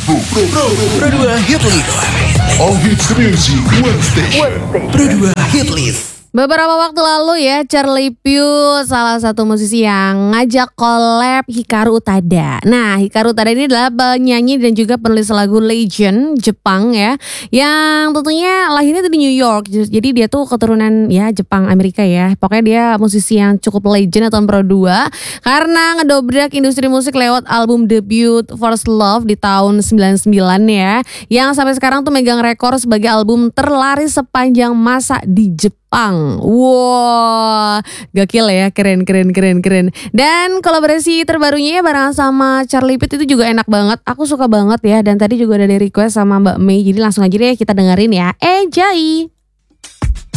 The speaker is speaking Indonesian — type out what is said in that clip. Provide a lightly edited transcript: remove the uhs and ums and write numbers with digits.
Pro 2 Hit List. All Hits Music One Station. Pro 2 Hit List. Beberapa waktu lalu ya, Charlie Puth salah satu musisi yang ngajak collab Hikaru Utada. Nah, Hikaru Utada ini adalah penyanyi dan juga penulis lagu legend Jepang ya, yang tentunya lahirnya di New York. Jadi dia tuh keturunan ya Jepang Amerika ya. Pokoknya dia musisi yang cukup legend atau pro 2 karena ngedobrak industri musik lewat album debut First Love di tahun 99 ya, yang sampai sekarang tuh megang rekor sebagai album terlaris sepanjang masa di Jepang. Wow, gokil ya, keren. Dan kolaborasi terbarunya ya bareng sama Charlie Puth itu juga enak banget. Aku suka banget ya, dan tadi juga ada di request sama Mbak Mei. Jadi langsung aja deh kita dengerin ya. Enjoy.